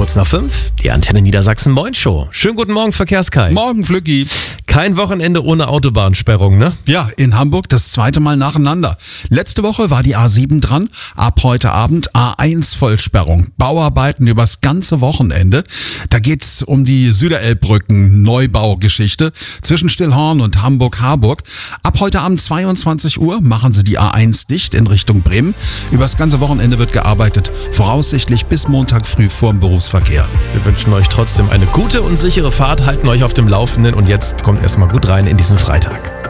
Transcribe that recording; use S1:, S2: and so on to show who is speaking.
S1: Kurz nach 5, die Antenne Niedersachsen Moin Show. Schönen guten Morgen, Verkehrskai.
S2: Morgen, Flücki.
S1: Kein Wochenende ohne Autobahnsperrung, ne?
S2: Ja, in Hamburg das zweite Mal nacheinander. Letzte Woche war die A7 dran, ab heute Abend A1 Vollsperrung. Bauarbeiten übers ganze Wochenende. Da geht's um die Süderelbbrücken-Neubaugeschichte zwischen Stillhorn und Hamburg-Harburg. Ab heute Abend 22 Uhr machen sie die A1 dicht in Richtung Bremen. Übers ganze Wochenende wird gearbeitet, voraussichtlich bis Montag früh vor dem Berufsverkehr.
S1: Wir wünschen euch trotzdem eine gute und sichere Fahrt, halten euch auf dem Laufenden und jetzt kommt erstmal gut rein in diesen Freitag.